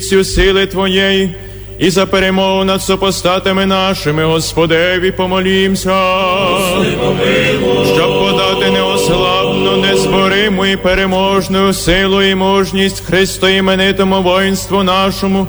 мудрістю сили Твоєї, і за перемогу над супостатами нашими, Господеві, помолімся. Щоб подати неослабну, незбориму і переможну силу і мужність Христу іменитому воїнству нашому,